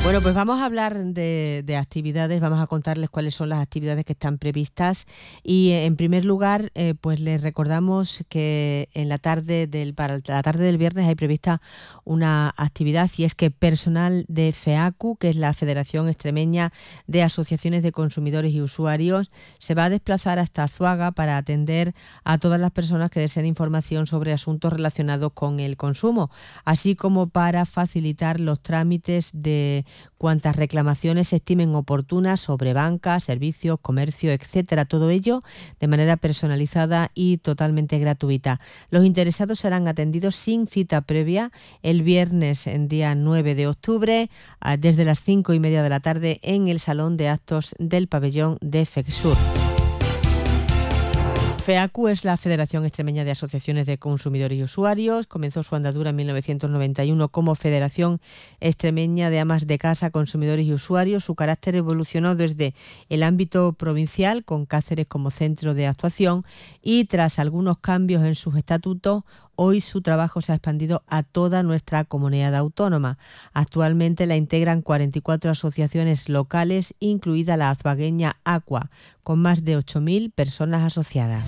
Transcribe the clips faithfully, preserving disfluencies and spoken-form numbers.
Bueno, pues vamos a hablar de, de actividades, vamos a contarles cuáles son las actividades que están previstas y en primer lugar, eh, pues les recordamos que en la tarde del para la tarde del viernes hay prevista una actividad y es que personal de FEACU, que es la Federación Extremeña de Asociaciones de Consumidores y Usuarios, se va a desplazar hasta Azuaga para atender a todas las personas que deseen información sobre asuntos relacionados con el consumo, así como para facilitar los trámites de cuantas reclamaciones se estimen oportunas sobre banca, servicios, comercio, etcétera. Todo ello de manera personalizada y totalmente gratuita. Los interesados serán atendidos sin cita previa el viernes, en día nueve de octubre, desde las cinco y media de la tarde en el Salón de Actos del Pabellón de FECSUR. FEACU es la Federación Extremeña de Asociaciones de Consumidores y Usuarios. Comenzó su andadura en mil novecientos noventa y uno como Federación Extremeña de Amas de Casa, Consumidores y Usuarios. Su carácter evolucionó desde el ámbito provincial, con Cáceres como centro de actuación, y tras algunos cambios en sus estatutos, hoy su trabajo se ha expandido a toda nuestra comunidad autónoma. Actualmente la integran cuarenta y cuatro asociaciones locales, incluida la azuagueña Aqua, con más de ocho mil personas asociadas.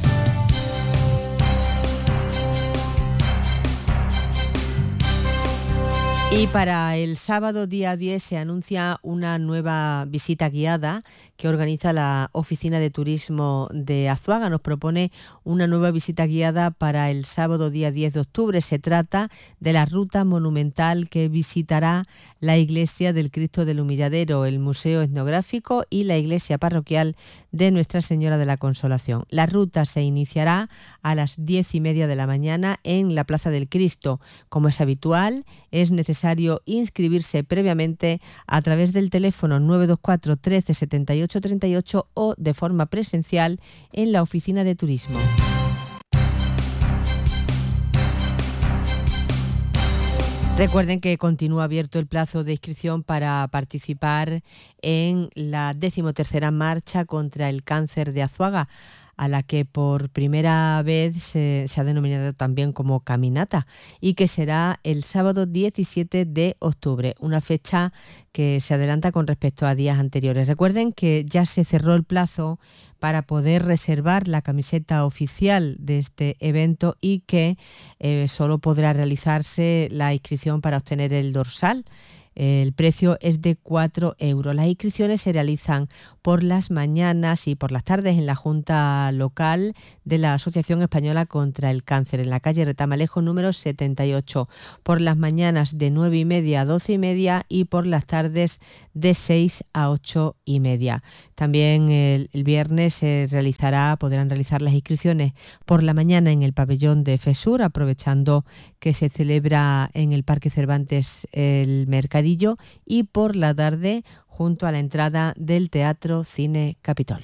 Y para el sábado día diez se anuncia una nueva visita guiada que organiza la Oficina de Turismo de Azuaga. Nos propone una nueva visita guiada para el sábado día diez de octubre. Se trata de la ruta monumental que visitará la Iglesia del Cristo del Humilladero, el Museo Etnográfico y la Iglesia Parroquial de Nuestra Señora de la Consolación. La ruta se iniciará a las diez y media de la mañana en la Plaza del Cristo. Como es habitual, es necesario inscribirse previamente a través del teléfono nueve dos cuatro trece setenta y ocho treinta y ocho o de forma presencial en la Oficina de Turismo. Recuerden que continúa abierto el plazo de inscripción para participar en la decimotercera marcha contra el cáncer de Azuaga, a la que por primera vez se, se ha denominado también como caminata, y que será el sábado diecisiete de octubre, una fecha que se adelanta con respecto a días anteriores. Recuerden que ya se cerró el plazo para poder reservar la camiseta oficial de este evento y que eh, solo podrá realizarse la inscripción para obtener el dorsal. El precio es de cuatro euros. Las inscripciones se realizan por las mañanas y por las tardes en la Junta Local de la Asociación Española contra el Cáncer, en la calle Retamalejo número setenta y ocho. Por las mañanas de nueve y media a doce y media y por las tardes de seis a ocho y media. También el, el viernes se realizará, podrán realizar las inscripciones por la mañana en el pabellón de FESUR, aprovechando que se celebra en el Parque Cervantes el mercadillo, y por la tarde junto a la entrada del Teatro Cine Capitol.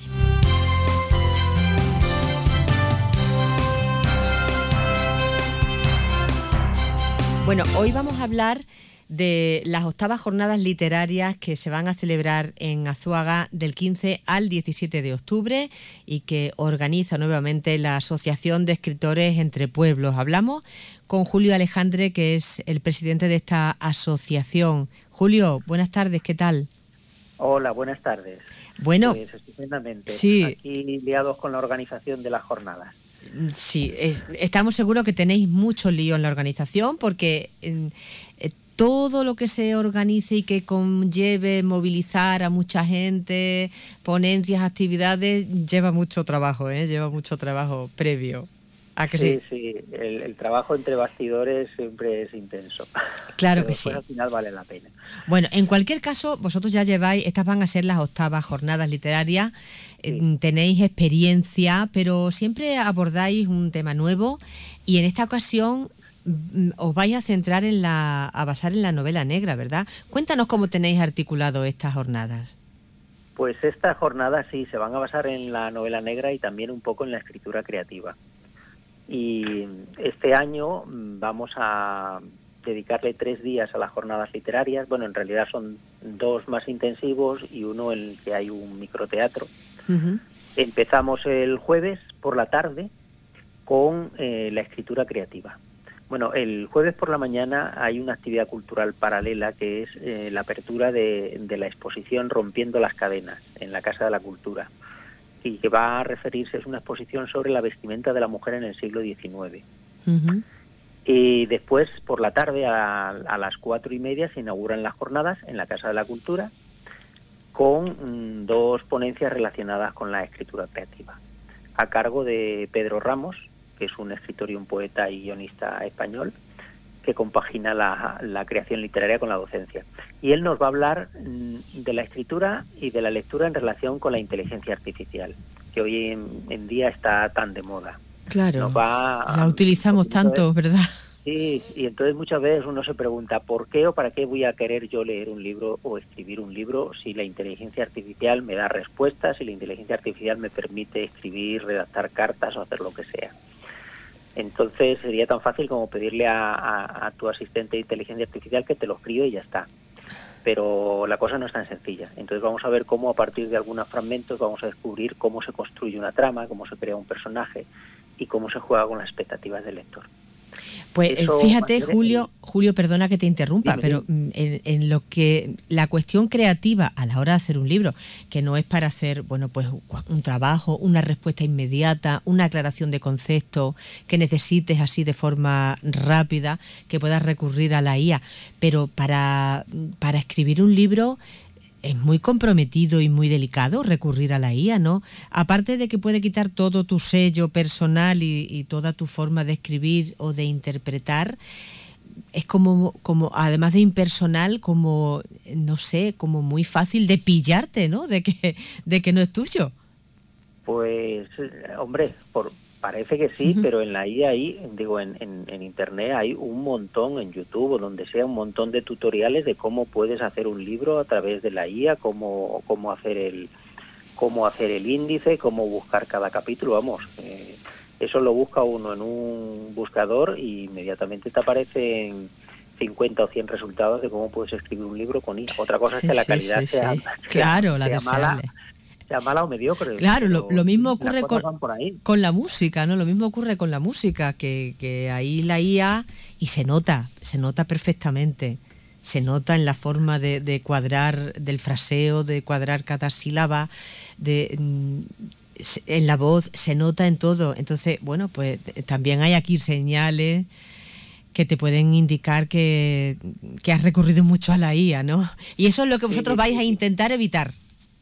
Bueno, hoy vamos a hablar de las octavas jornadas literarias que se van a celebrar en Azuaga del quince al diecisiete de octubre y que organiza nuevamente la Asociación de Escritores Entre Pueblos. Hablamos con Julio Alejandre, que es el presidente de esta asociación. Julio, buenas tardes, ¿qué tal? Hola, buenas tardes. Bueno, pues estupendamente. Sí. Aquí liados con la organización de las jornadas. Sí, es, estamos seguros que tenéis mucho lío en la organización porque eh, todo lo que se organice y que conlleve movilizar a mucha gente, ponencias, actividades, lleva mucho trabajo, ¿eh? Lleva mucho trabajo previo. ¿A que sí? Sí, sí, el, el trabajo entre bastidores siempre es intenso. Claro Pero que sí. al final vale la pena. Bueno, en cualquier caso, vosotros ya lleváis, estas van a ser las octavas jornadas literarias, sí. eh, tenéis experiencia, pero siempre abordáis un tema nuevo y en esta ocasión os vais a centrar en la, a basar en la novela negra, ¿verdad? Cuéntanos cómo tenéis articulado estas jornadas. Pues estas jornadas sí, se van a basar en la novela negra y también un poco en la escritura creativa. Y este año vamos a dedicarle tres días a las jornadas literarias. Bueno, en realidad son dos más intensivos y uno en el que hay un microteatro. Uh-huh. Empezamos el jueves por la tarde con eh, la escritura creativa. Bueno, el jueves por la mañana hay una actividad cultural paralela que es eh, la apertura de, de la exposición Rompiendo las Cadenas en la Casa de la Cultura, y que va a referirse, es una exposición sobre la vestimenta de la mujer en el siglo diecinueve. Uh-huh. Y después, por la tarde, a, a las cuatro y media, se inauguran las jornadas en la Casa de la Cultura con mm, dos ponencias relacionadas con la escritura creativa, a cargo de Pedro Ramos, que es un escritor y un poeta y guionista español, que compagina la, la creación literaria con la docencia. Y él nos va a hablar mm, de la escritura y de la lectura en relación con la inteligencia artificial, que hoy en, en día está tan de moda. Claro, nos va, la utilizamos tanto, veces, ¿verdad? Sí, y entonces muchas veces uno se pregunta, ¿por qué o para qué voy a querer yo leer un libro o escribir un libro si la inteligencia artificial me da respuestas, si la inteligencia artificial me permite escribir, redactar cartas o hacer lo que sea? Entonces sería tan fácil como pedirle a, a, a tu asistente de inteligencia artificial que te lo escriba y ya está. Pero la cosa no es tan sencilla. Entonces vamos a ver cómo a partir de algunos fragmentos vamos a descubrir cómo se construye una trama, cómo se crea un personaje y cómo se juega con las expectativas del lector. Pues Eso fíjate, Julio, el... Julio, perdona que te interrumpa, dime, pero dime. En, en lo que la cuestión creativa a la hora de hacer un libro, que no es para hacer, bueno, pues un trabajo, una respuesta inmediata, una aclaración de concepto que necesites así de forma rápida, que puedas recurrir a la I A, pero para, para escribir un libro es muy comprometido y muy delicado recurrir a la I A, ¿no? Aparte de que puede quitar todo tu sello personal y, y toda tu forma de escribir o de interpretar, es como, como, además de impersonal, como, no sé, como muy fácil de pillarte, ¿no? De que, de que no es tuyo. Pues, hombre, por... Parece que sí, uh-huh. pero en la I A, ahí, digo, en, en, en Internet hay un montón, en YouTube o donde sea, un montón de tutoriales de cómo puedes hacer un libro a través de la I A, cómo, cómo hacer el cómo hacer el índice, cómo buscar cada capítulo, vamos. Eh, eso lo busca uno en un buscador y inmediatamente te aparecen cincuenta o cien resultados de cómo puedes escribir un libro con I A. Otra cosa es que sí, la calidad sí, sea, sí. Claro, sea, la sea deseable. mala. sea mala o mediocre. Claro, lo, lo mismo ocurre con, por ahí. con la música, ¿no? Lo mismo ocurre con la música, que, que ahí la I A, y se nota, se nota perfectamente, se nota en la forma de, de cuadrar, del fraseo, de cuadrar cada sílaba, de, en la voz, se nota en todo. Entonces, bueno, pues también hay aquí señales que te pueden indicar que, que has recurrido mucho a la I A, ¿no? Y eso es lo que vosotros sí, sí, vais a intentar evitar.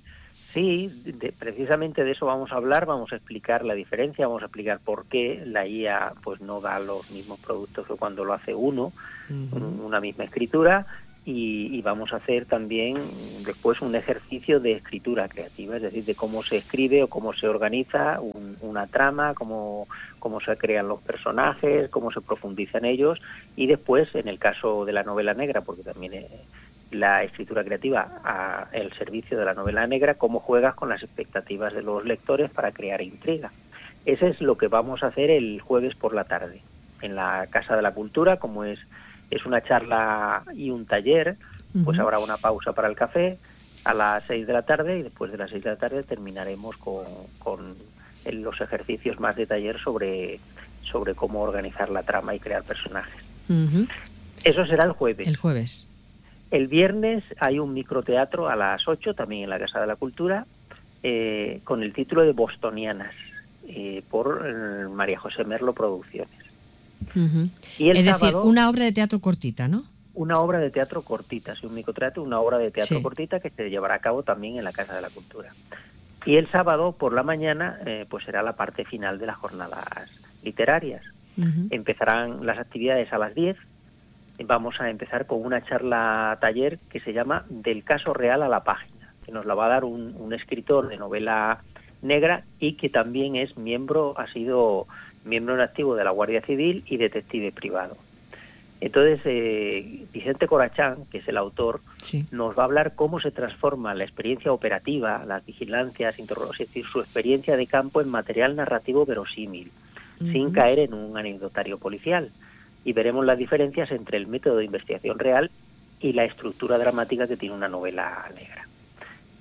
Sí, de, precisamente de eso vamos a hablar, vamos a explicar la diferencia, vamos a explicar por qué la I A pues no da los mismos productos que cuando lo hace uno, uh-huh. una misma escritura, y, y vamos a hacer también después un ejercicio de escritura creativa, es decir, de cómo se escribe o cómo se organiza un, una trama, cómo, cómo se crean los personajes, cómo se profundiza en ellos, y después, en el caso de la novela negra, porque también es la escritura creativa al servicio de la novela negra, cómo juegas con las expectativas de los lectores para crear intriga. Ese es lo que vamos a hacer el jueves por la tarde en la Casa de la Cultura. Como es es una charla y un taller, pues uh-huh. habrá una pausa para el café a las seis de la tarde, y después de las seis de la tarde terminaremos con, con los ejercicios más de taller sobre, sobre cómo organizar la trama y crear personajes. Uh-huh. Eso será el jueves. El jueves. El viernes hay un microteatro a las ocho, también en la Casa de la Cultura, eh, con el título de Bostonianas, eh, por eh, María José Merlo Producciones. Uh-huh. Y el es sábado, decir, una obra de teatro cortita, ¿no? Una obra de teatro cortita, sí, un microteatro, una obra de teatro sí. cortita que se llevará a cabo también en la Casa de la Cultura. Y el sábado por la mañana, eh, pues será la parte final de las jornadas literarias. Uh-huh. Empezarán las actividades a las diez. Vamos a empezar con una charla taller que se llama Del caso real a la página, que nos la va a dar un, un escritor de novela negra y que también es miembro, ha sido miembro en activo de la Guardia Civil y detective privado. Entonces, eh, Vicente Corachán, que es el autor, sí. nos va a hablar cómo se transforma la experiencia operativa, las vigilancias, interrogatorios, es decir, su experiencia de campo en material narrativo verosímil, uh-huh. sin caer en un anecdotario policial. Y veremos las diferencias entre el método de investigación real y la estructura dramática que tiene una novela negra.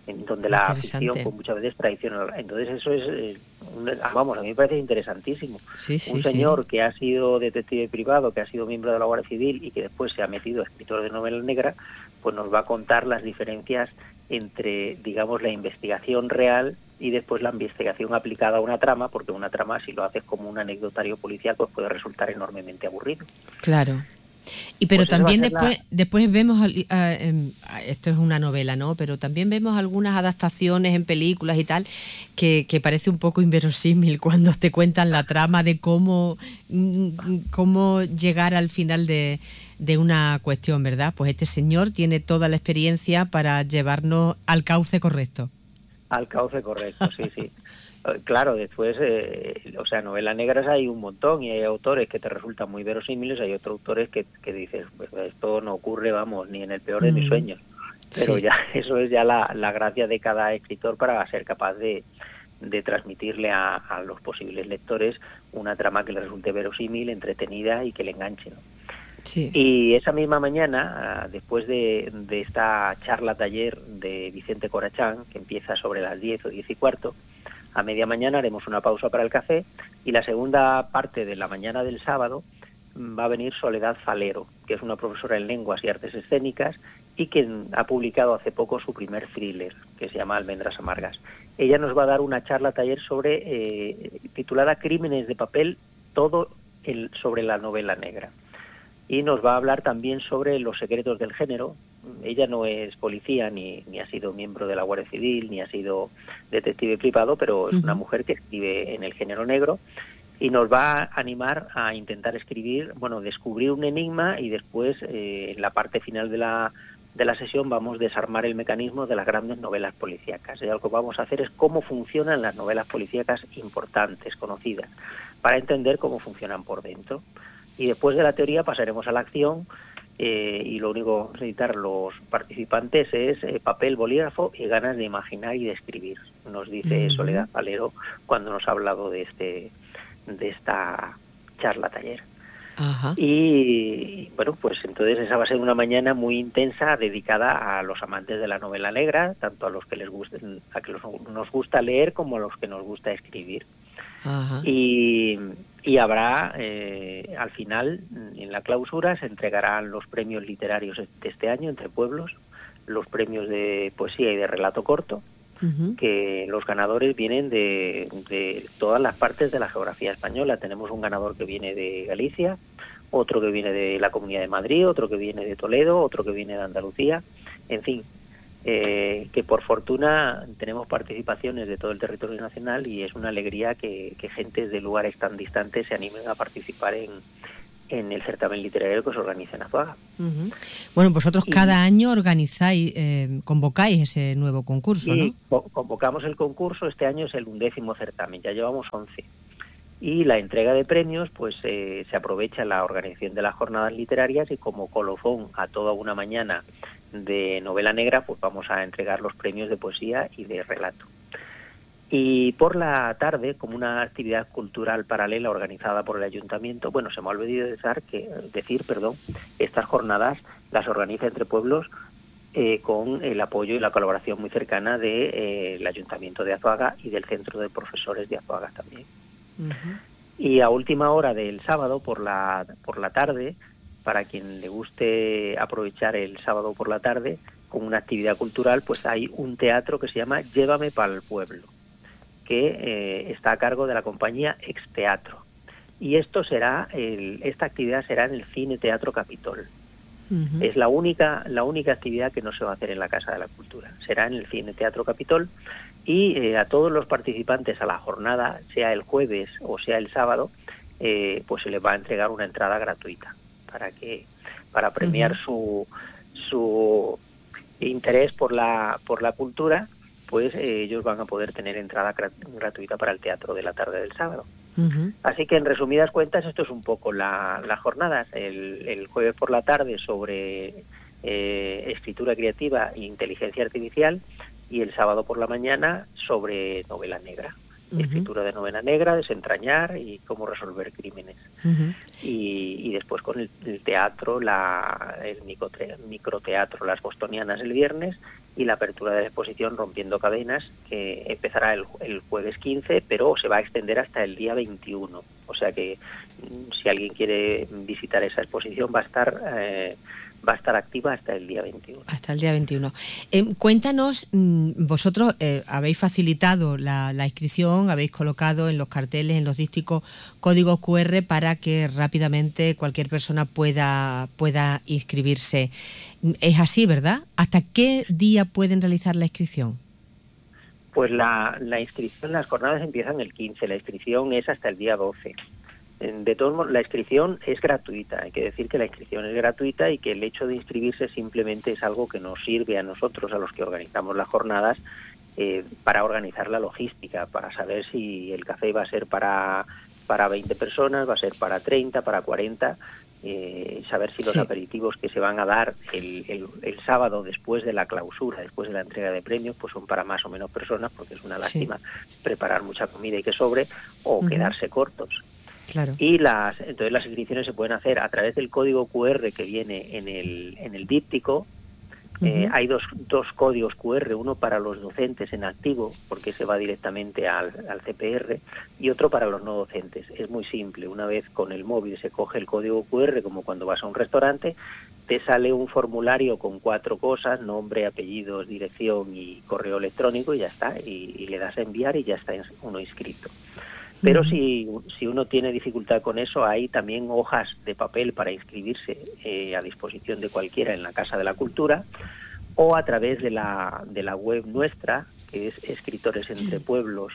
en donde la ficción pues, muchas veces traiciona. Entonces eso es, eh, un, vamos, a mí me parece interesantísimo. Sí, sí, un señor sí. que ha sido detective privado, que ha sido miembro de la Guardia Civil y que después se ha metido a escritor de novela negra, pues nos va a contar las diferencias entre, digamos, la investigación real y después la investigación aplicada a una trama, porque una trama, si lo haces como un anecdotario policial, pues puede resultar enormemente aburrido. Claro. Y pero pues también después la... después vemos, uh, um, esto es una novela, ¿no? Pero también vemos algunas adaptaciones en películas y tal que, que parece un poco inverosímil cuando te cuentan la trama de cómo, cómo llegar al final de, de una cuestión, ¿verdad? Pues este señor tiene toda la experiencia para llevarnos al cauce correcto. Al cauce correcto, sí, sí. Claro, después, eh, o sea, novelas negras hay un montón y hay autores que te resultan muy verosímiles, hay otros autores que, que dices, pues esto no ocurre, vamos, ni en el peor de mis sueños. Pero sí. ya eso es ya la, la gracia de cada escritor para ser capaz de, de transmitirle a, a los posibles lectores una trama que le resulte verosímil, entretenida y que le enganche, ¿no? Sí. Y esa misma mañana, después de, de esta charla taller de Vicente Corachán, que empieza sobre las diez o diez y cuarto, a media mañana haremos una pausa para el café y la segunda parte de la mañana del sábado va a venir Soledad Falero, que es una profesora en lenguas y artes escénicas y que ha publicado hace poco su primer thriller, que se llama Almendras amargas. Ella nos va a dar una charla taller sobre eh, titulada Crímenes de papel, todo el, sobre la novela negra. Y nos va a hablar también sobre los secretos del género. Ella no es policía, ni, ni ha sido miembro de la Guardia Civil, ni ha sido detective privado, pero es uh-huh. una mujer que escribe en el género negro y nos va a animar a intentar escribir, bueno, descubrir un enigma y después, eh, en la parte final de la, de la sesión, vamos a desarmar el mecanismo de las grandes novelas policíacas. Y lo que vamos a hacer es cómo funcionan las novelas policíacas importantes, conocidas, para entender cómo funcionan por dentro. Y después de la teoría pasaremos a la acción eh, y lo único que vamos a necesitar los participantes es eh, papel, bolígrafo y ganas de imaginar y de escribir, nos dice uh-huh. Soledad Falero cuando nos ha hablado de este de esta charla taller. Uh-huh. Y bueno, pues entonces esa va a ser una mañana muy intensa dedicada a los amantes de la novela negra, tanto a los que les gusta, a que los, nos gusta leer como a los que nos gusta escribir. Uh-huh. Y, y habrá, eh, al final, en la clausura, se entregarán los premios literarios de este año entre pueblos, los premios de poesía y de relato corto, uh-huh. que los ganadores vienen de, de todas las partes de la geografía española. Tenemos un ganador que viene de Galicia, otro que viene de la Comunidad de Madrid, otro que viene de Toledo, otro que viene de Andalucía, en fin. Eh, que por fortuna tenemos participaciones de todo el territorio nacional y es una alegría que, que gente de lugares tan distantes se animen a participar en, en el certamen literario que se organiza en Azuaga. Uh-huh. Bueno, vosotros y, cada año organizáis, eh, convocáis ese nuevo concurso, y ¿no? Convocamos el concurso, este año es el undécimo certamen, ya llevamos once. Y la entrega de premios, pues eh, se aprovecha la organización de las jornadas literarias y como colofón a toda una mañana de novela negra, pues vamos a entregar los premios de poesía y de relato. Y por la tarde, como una actividad cultural paralela organizada por el ayuntamiento, bueno, se me ha olvidado decir que, decir, perdón, estas jornadas las organiza Entre Pueblos eh, con el apoyo y la colaboración muy cercana del de, eh, ayuntamiento de Azuaga y del Centro de Profesores de Azuaga también. Uh-huh. Y a última hora del sábado, por la, por la tarde, para quien le guste aprovechar el sábado por la tarde, con una actividad cultural, pues hay un teatro que se llama Llévame pa'l Pueblo, que eh, está a cargo de la compañía Exteatro. Y esto será el, esta actividad será en el Cine Teatro Capitol. Uh-huh. Es la única, la única actividad que no se va a hacer en la Casa de la Cultura. Será en el Cine Teatro Capitol y eh, a todos los participantes a la jornada, sea el jueves o sea el sábado, eh, pues se les va a entregar una entrada gratuita para que para premiar uh-huh. su su interés por la por la cultura, pues eh, ellos van a poder tener entrada gratuita para el teatro de la tarde del sábado. Uh-huh. Así que en resumidas cuentas esto es un poco la, las jornadas. El, el jueves por la tarde sobre eh, escritura creativa e inteligencia artificial y el sábado por la mañana sobre novela negra. uh-huh. escritura de novela negra, desentrañar y cómo resolver crímenes. Uh-huh. Y, y después con el, el teatro, la, el microte, microteatro, las bostonianas el viernes, y la apertura de la exposición Rompiendo Cadenas, que empezará el, el jueves quince, pero se va a extender hasta el día veintiuno. O sea que si alguien quiere visitar esa exposición va a estar eh, va a estar activa hasta el día veintiuno. Hasta el día veintiuno. Eh, cuéntanos, vosotros eh, habéis facilitado la, la inscripción, habéis colocado en los carteles, en los dísticos, códigos cu erre para que rápidamente cualquier persona pueda, pueda inscribirse. Es así, ¿verdad? ¿Hasta qué día pueden realizar la inscripción? Pues la, la inscripción, las jornadas empiezan el quince, la inscripción es hasta el día doce. De todos modos, la inscripción es gratuita. Hay que decir que la inscripción es gratuita y que el hecho de inscribirse simplemente es algo que nos sirve a nosotros, a los que organizamos las jornadas, eh, para organizar la logística, para saber si el café va a ser para, para veinte personas, va a ser para treinta, para cuarenta, eh, saber si los sí. aperitivos que se van a dar el, el, el sábado después de la clausura, después de la entrega de premios, pues son para más o menos personas, porque es una lástima sí. preparar mucha comida y que sobre, o uh-huh. quedarse cortos. Claro. Y las entonces las inscripciones se pueden hacer a través del código cu erre que viene en el en el díptico. Uh-huh. Eh, hay dos dos códigos cu erre, uno para los docentes en activo, porque se va directamente al, al ce pe erre, y otro para los no docentes. Es muy simple. Una vez con el móvil se coge el código cu erre, como cuando vas a un restaurante, te sale un formulario con cuatro cosas: nombre, apellidos, dirección y correo electrónico, y ya está. Y, y le das a enviar y ya está uno inscrito. Pero si, si uno tiene dificultad con eso, hay también hojas de papel para inscribirse eh, a disposición de cualquiera en la Casa de la Cultura, o a través de la, de la web nuestra, que es escritoresentrepueblos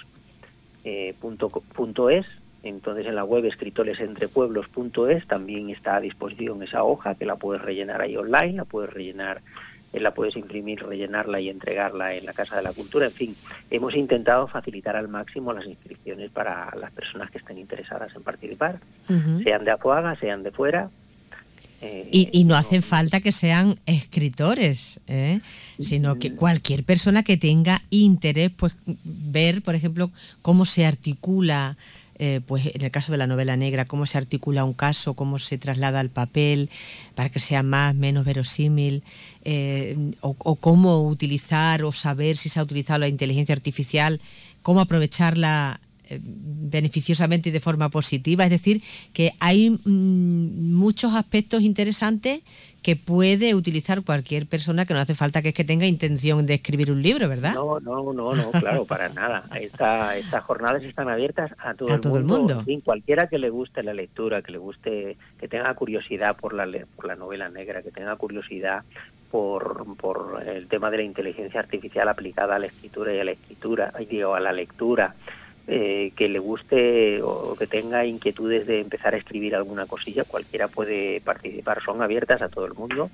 punto es. Entonces en la web escritoresentrepueblos punto es también está a disposición esa hoja, que la puedes rellenar ahí online, la puedes rellenar la puedes imprimir, rellenarla y entregarla en la Casa de la Cultura. En fin, hemos intentado facilitar al máximo las inscripciones para las personas que estén interesadas en participar, uh-huh. sean de Azuaga, sean de fuera. Eh, y, y no, no hacen falta que sean escritores, ¿eh? sino que cualquier persona que tenga interés, pues ver, por ejemplo, cómo se articula, Eh, pues en el caso de la novela negra, cómo se articula un caso, cómo se traslada al papel para que sea más, menos verosímil, eh, o, o cómo utilizar o saber si se ha utilizado la inteligencia artificial, cómo aprovecharla eh, beneficiosamente y de forma positiva. Es decir, que hay mmm, muchos aspectos interesantes que puede utilizar cualquier persona, que no hace falta que es que tenga intención de escribir un libro, ¿verdad? No, no, no, no, claro, para nada. Esta, estas jornadas están abiertas a todo, a el, todo mundo, el mundo. En fin, cualquiera que le guste la lectura, que le guste, que tenga curiosidad por la por la novela negra, que tenga curiosidad por por el tema de la inteligencia artificial aplicada a la escritura y a la escritura, digo, a la lectura. Eh, que le guste o que tenga inquietudes de empezar a escribir alguna cosilla, cualquiera puede participar, son abiertas a todo el mundo.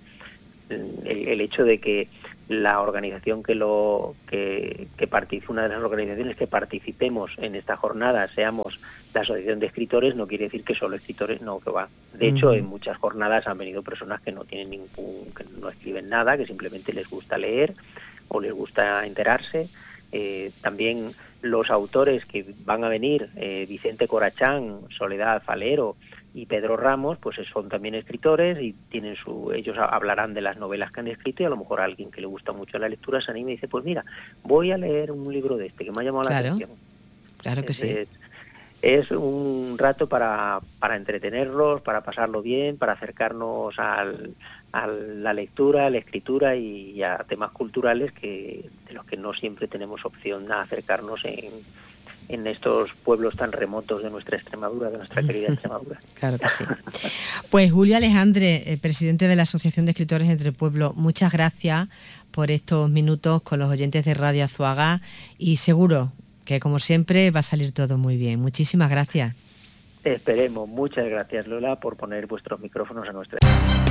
El, el hecho de que la organización que lo que, que participe, una de las organizaciones que participemos en esta jornada seamos la Asociación de Escritores, no quiere decir que solo escritores, no, que va. De hecho, en muchas jornadas han venido personas que no tienen ningún, que no escriben nada, que simplemente les gusta leer o les gusta enterarse. Eh, también los autores que van a venir, eh, Vicente Corachán, Soledad Falero y Pedro Ramos, pues son también escritores y tienen su, ellos hablarán de las novelas que han escrito, y a lo mejor a alguien que le gusta mucho la lectura se anima y dice, pues mira, voy a leer un libro de este que me ha llamado la claro, atención. Claro que es, sí. Es, es un rato para, para entretenerlos, para pasarlo bien, para acercarnos al, a la lectura, a la escritura y a temas culturales que de los que no siempre tenemos opción a acercarnos en, en estos pueblos tan remotos de nuestra Extremadura, de nuestra querida Extremadura. Claro que sí. Pues Julio Alejandre, eh, presidente de la Asociación de Escritores Entre Pueblos, muchas gracias por estos minutos con los oyentes de Radio Azuaga, y seguro que, como siempre, va a salir todo muy bien. Muchísimas gracias. Esperemos. Muchas gracias, Lola, por poner vuestros micrófonos a nuestra...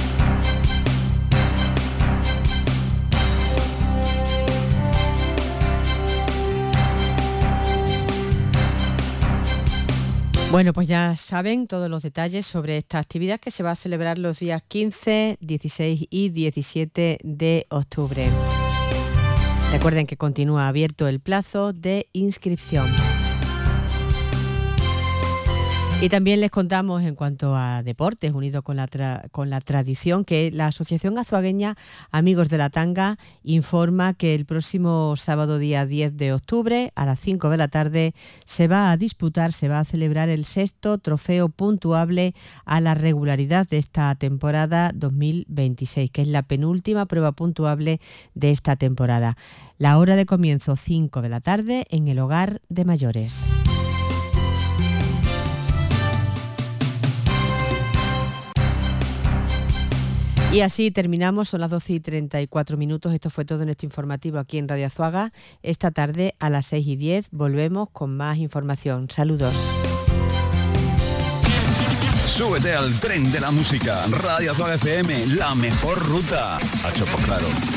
Bueno, pues ya saben todos los detalles sobre esta actividad que se va a celebrar los días quince, dieciséis y diecisiete de octubre. Recuerden que continúa abierto el plazo de inscripción. Y también les contamos en cuanto a deportes, unido con la, tra- con la tradición, que la Asociación Azuagueña Amigos de la Tanga informa que el próximo sábado día diez de octubre a las cinco de la tarde se va a disputar, se va a celebrar el sexto trofeo puntuable a la regularidad de esta temporada dos mil veintiséis, que es la penúltima prueba puntuable de esta temporada. La hora de comienzo cinco de la tarde en el Hogar de Mayores. Y así terminamos, son las doce y treinta y cuatro minutos. Esto fue todo en este informativo aquí en Radio Azuaga. Esta tarde a las seis y diez volvemos con más información. Saludos. Súbete al tren de la música. Radio Azuaga F M, la mejor ruta. A Chopo Claro.